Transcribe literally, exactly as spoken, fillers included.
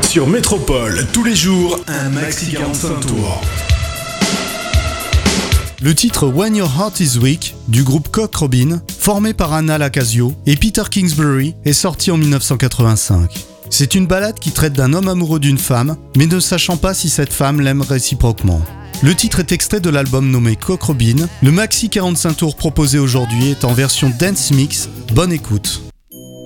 Sur Métropole, tous les jours, un maxi quarante-cinq tours. Le titre When Your Heart Is Weak du groupe Cock Robin, formé par Anna Lacasio et Peter Kingsbury, est sorti en dix-neuf cent quatre-vingt-cinq. C'est une ballade qui traite d'un homme amoureux d'une femme, mais ne sachant pas si cette femme l'aime réciproquement. Le titre est extrait de l'album nommé Cock Robin. Le maxi quarante-cinq tours proposé aujourd'hui est en version dance mix. Bonne écoute.